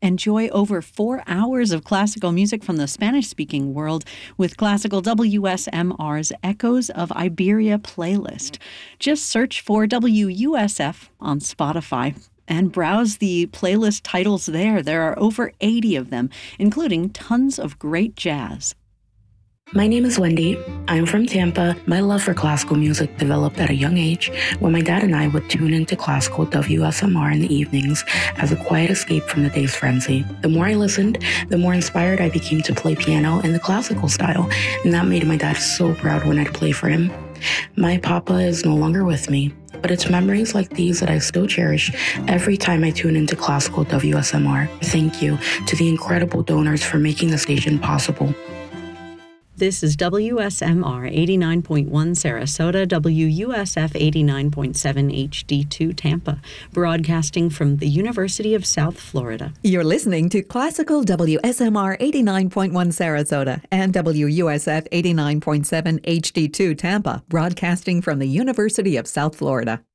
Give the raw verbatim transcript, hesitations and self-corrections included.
Enjoy over four hours of classical music from the Spanish-speaking world with classical W S M R's Echoes of Iberia playlist. Just search for W U S F on Spotify and browse the playlist titles there. There are over eighty of them, including tons of great jazz. My name is Wendy. I'm from Tampa. My love for classical music developed at a young age when my dad and I would tune into classical W S M R in the evenings as a quiet escape from the day's frenzy. The more I listened, the more inspired I became to play piano in the classical style, and that made my dad so proud when I'd play for him. My papa is no longer with me, but it's memories like these that I still cherish every time I tune into classical W S M R. Thank you to the incredible donors for making the station possible. This is W S M R eighty-nine point one Sarasota, W U S F eighty-nine point seven H D two Tampa, broadcasting from the University of South Florida. You're listening to Classical W S M R eighty-nine point one Sarasota and W U S F eighty-nine point seven H D two Tampa, broadcasting from the University of South Florida.